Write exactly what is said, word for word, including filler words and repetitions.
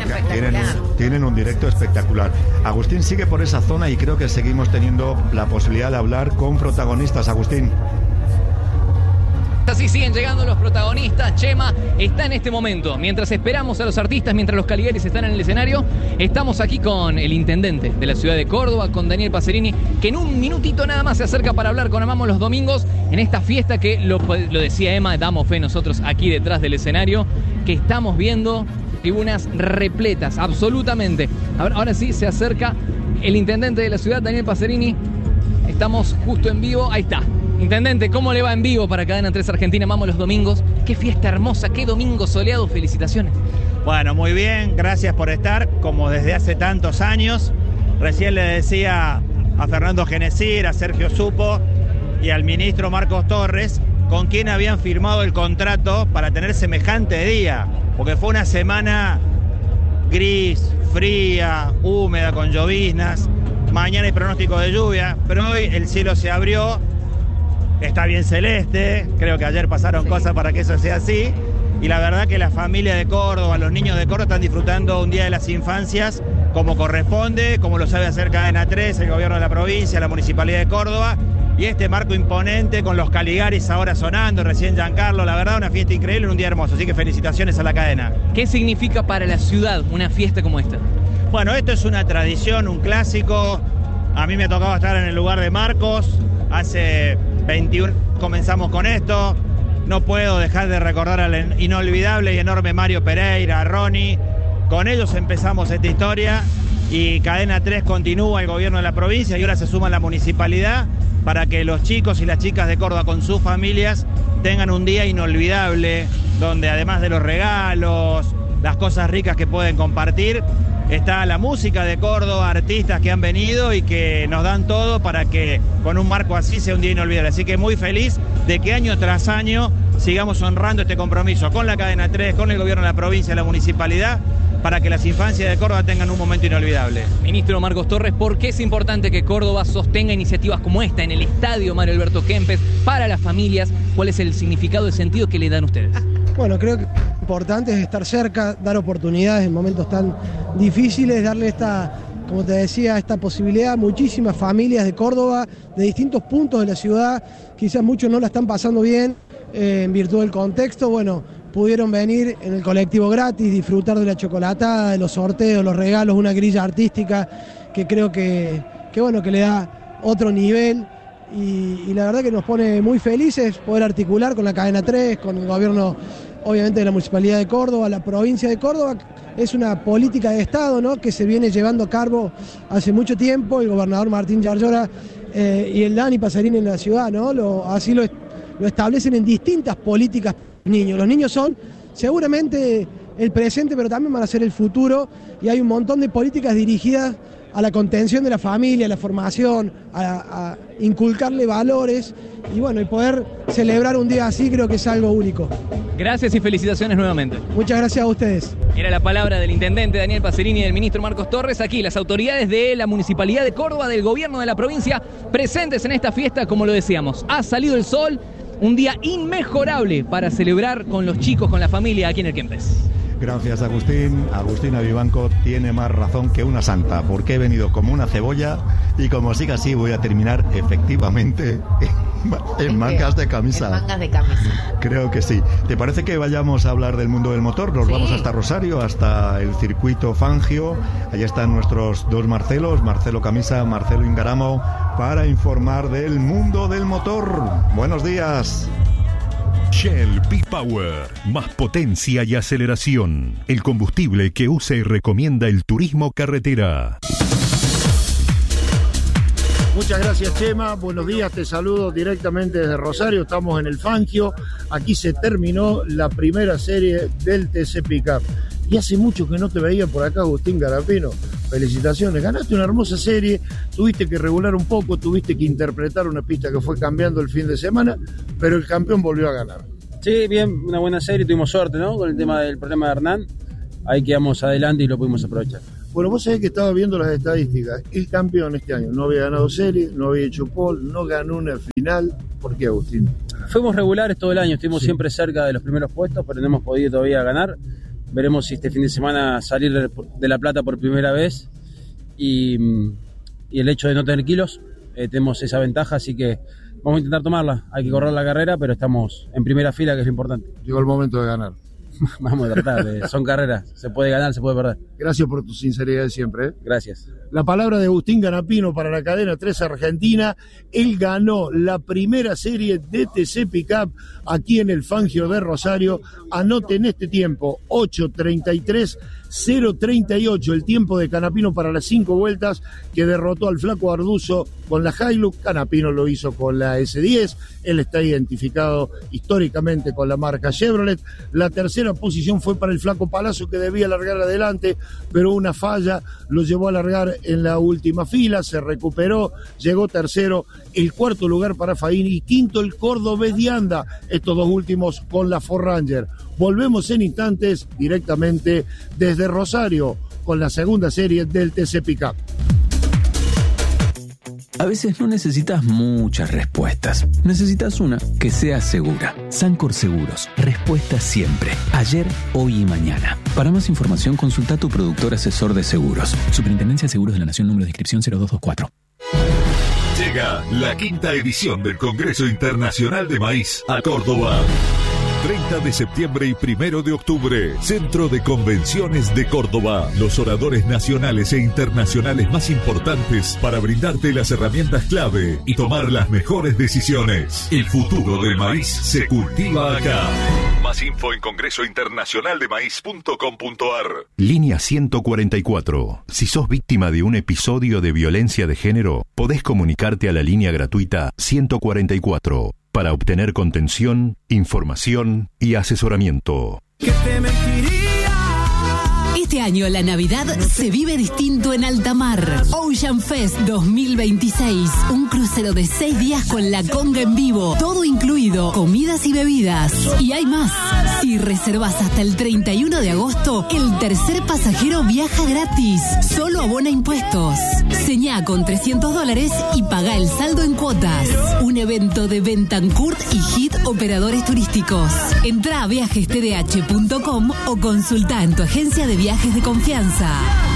tienen, tienen un directo espectacular. Agustín sigue por esa zona y creo que seguimos teniendo la posibilidad de hablar con protagonistas. Agustín. Así siguen llegando los protagonistas. Chema está en este momento. Mientras esperamos a los artistas, mientras los Caligaris están en el escenario, estamos aquí con el intendente de la ciudad de Córdoba, con Daniel Pacerini, que en un minutito nada más se acerca para hablar con Amamos los Domingos en esta fiesta que, lo, lo decía Emma, damos fe nosotros aquí detrás del escenario, que estamos viendo tribunas repletas, absolutamente. Ahora, ahora sí se acerca el intendente de la ciudad, Daniel Pacerini. Estamos justo en vivo, ahí está. Intendente, ¿cómo le va en vivo para Cadena tres Argentina? Amamos los Domingos. Qué fiesta hermosa, qué domingo soleado. Felicitaciones. Bueno, muy bien, gracias por estar, como desde hace tantos años. Recién le decía a Fernando Genesir, a Sergio Supo y al ministro Marcos Torres, con quien habían firmado el contrato para tener semejante día, porque fue una semana gris, fría, húmeda, con lloviznas. Mañana hay pronóstico de lluvia, pero hoy el cielo se abrió. Está bien celeste, creo que ayer pasaron sí. cosas para que eso sea así. Y la verdad que la familia de Córdoba, los niños de Córdoba están disfrutando un Día de las Infancias como corresponde, como lo sabe hacer Cadena tres, el gobierno de la provincia, la Municipalidad de Córdoba. Y este marco imponente con los Caligaris ahora sonando, recién Giancarlo. La verdad, una fiesta increíble en un día hermoso. Así que felicitaciones a la cadena. ¿Qué significa para la ciudad una fiesta como esta? Bueno, esto es una tradición, un clásico. A mí me ha tocado estar en el lugar de Marcos. Hace veintiuno comenzamos con esto. No puedo dejar de recordar al inolvidable y enorme Mario Pereira, a Ronnie. Con ellos empezamos esta historia y Cadena tres continúa el gobierno de la provincia y ahora se suma la municipalidad para que los chicos y las chicas de Córdoba con sus familias tengan un día inolvidable, donde además de los regalos, las cosas ricas que pueden compartir, está la música de Córdoba, artistas que han venido y que nos dan todo para que con un marco así sea un día inolvidable. Así que muy feliz de que año tras año sigamos honrando este compromiso con la Cadena tres, con el gobierno de la provincia, la municipalidad, para que las infancias de Córdoba tengan un momento inolvidable. Ministro Marcos Torres, ¿por qué es importante que Córdoba sostenga iniciativas como esta en el Estadio Mario Alberto Kempes para las familias? ¿Cuál es el significado, el sentido que le dan ustedes? Bueno, creo que lo importante es estar cerca, dar oportunidades en momentos tan difíciles, darle esta, como te decía, esta posibilidad a muchísimas familias de Córdoba, de distintos puntos de la ciudad. Quizás muchos no la están pasando bien eh, en virtud del contexto. Bueno, pudieron venir en el colectivo gratis, disfrutar de la chocolatada, de los sorteos, los regalos, una grilla artística que creo que, que, bueno, que le da otro nivel. Y, y la verdad que nos pone muy felices poder articular con la Cadena tres, con el gobierno obviamente de la Municipalidad de Córdoba, la provincia de Córdoba. Es una política de Estado, ¿no?, que se viene llevando a cabo hace mucho tiempo, el gobernador Martín Yarlora eh, y el Dani Pacerini en la ciudad, ¿no? Lo, así lo, lo establecen en distintas políticas niños. Los niños son seguramente el presente, pero también van a ser el futuro, y hay un montón de políticas dirigidas a la contención de la familia, a la formación, a, a inculcarle valores, y bueno, y poder celebrar un día así creo que es algo único. Gracias y felicitaciones nuevamente. Muchas gracias a ustedes. Era la palabra del intendente Daniel Pacerini y del ministro Marcos Torres. Aquí las autoridades de la Municipalidad de Córdoba, del gobierno de la provincia, presentes en esta fiesta, como lo decíamos. Ha salido el sol, un día inmejorable para celebrar con los chicos, con la familia aquí en el Kempes. Gracias, Agustín. Agustín Avivanco tiene más razón que una santa, porque he venido como una cebolla y como siga así voy a terminar efectivamente en, en mangas de camisa. En mangas de camisa. Creo que sí. ¿Te parece que vayamos a hablar del mundo del motor? Nos sí. vamos hasta Rosario, hasta el circuito Fangio. Allá están nuestros dos Marcelos, Marcelo Camisa, Marcelo Ingaramo, para informar del mundo del motor. Buenos días. Shell P-Power, más potencia y aceleración. El combustible que usa y recomienda el turismo carretera. Muchas gracias, Chema. Buenos días, te saludo directamente desde Rosario. Estamos en el Fangio. Aquí se terminó la primera serie del T C Pickup. Y hace mucho que no te veía por acá, Agustín Garapino. Felicitaciones, ganaste una hermosa serie, tuviste que regular un poco, tuviste que interpretar una pista que fue cambiando el fin de semana, pero el campeón volvió a ganar. Sí, bien, una buena serie, tuvimos suerte, ¿no?, con el tema del problema de Hernán, ahí quedamos adelante y lo pudimos aprovechar. Bueno, vos sabés que estaba viendo las estadísticas, el campeón este año no había ganado serie, no había hecho pole, no ganó una final. ¿Por qué, Agustín? Fuimos regulares todo el año, estuvimos sí. siempre cerca de los primeros puestos, pero no hemos podido todavía ganar. veremos si este fin de semana salir de La Plata por primera vez y, y el hecho de no tener kilos, eh, tenemos esa ventaja, así que vamos a intentar tomarla. Hay que correr la carrera, pero estamos en primera fila, que es lo importante. Llegó el momento de ganar. Vamos a tratar, de, son carreras, se puede ganar, se puede perder. Gracias por tu sinceridad de siempre. ¿eh? Gracias. La palabra de Agustín Canapino para la cadena tres Argentina. Él ganó la primera serie de T C Pickup aquí en el Fangio de Rosario. Anoten este tiempo, ocho treinta y tres cero treinta y ocho, el tiempo de Canapino para las cinco vueltas, que derrotó al flaco Arduzo con la Hilux. Canapino lo hizo con la ese diez, él está identificado históricamente con la marca Chevrolet. La tercera posición fue para el flaco Palazzo, que debía largar adelante, pero una falla lo llevó a largar en la última fila, se recuperó, llegó tercero. El cuarto lugar para Faini y quinto el cordobés Dianda, estos dos últimos con la Ford Ranger. Volvemos en instantes directamente desde Rosario con la segunda serie del T C Pickup. A veces no necesitas muchas respuestas. Necesitas una que sea segura. Sancor Seguros. Respuesta siempre. Ayer, hoy y mañana. Para más información, consulta a tu productor asesor de seguros. Superintendencia de Seguros de la Nación, número de inscripción cero dos dos cuatro. Llega la quinta edición del Congreso Internacional de Maíz a Córdoba. treinta de septiembre y primero de octubre, Centro de Convenciones de Córdoba. Los oradores nacionales e internacionales más importantes para brindarte las herramientas clave y tomar las mejores decisiones. El futuro del maíz se cultiva acá. Más info en congreso internacional de maíz punto com punto a r. Línea ciento cuarenta y cuatro. Si sos víctima de un episodio de violencia de género, podés comunicarte a la línea gratuita ciento cuarenta y cuatro. Para obtener contención, información y asesoramiento. ¿Qué te mentiría? Este año la Navidad se vive distinto en alta mar. Ocean Fest dos mil veintiséis. Un crucero de seis días con la conga en vivo. Todo incluido, comidas y bebidas. Y hay más. Si reservas hasta el treinta y uno de agosto, el tercer pasajero viaja gratis. Solo abona impuestos. Señá con trescientos dólares y paga el saldo en cuotas. Un evento de Bentancourt y Hit Operadores Turísticos. Entrá a viajes t d h punto com o consulta en tu agencia de viajes de confianza.